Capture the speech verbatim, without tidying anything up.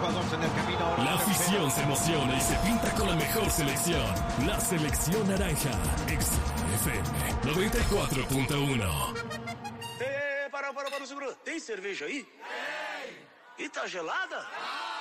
dos en el camino. La afición se emociona y se pinta con la mejor selección. La selección naranja. X F M noventa y cuatro punto uno. É, para, para, para, segura. Tem cerveja aí? Tem. E tá gelada?